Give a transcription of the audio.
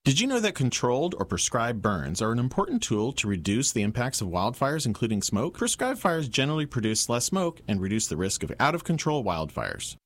Did you know that controlled or prescribed burns are an important tool to reduce the impacts of wildfires, including smoke? Prescribed fires generally produce less smoke and reduce the risk of out-of-control wildfires.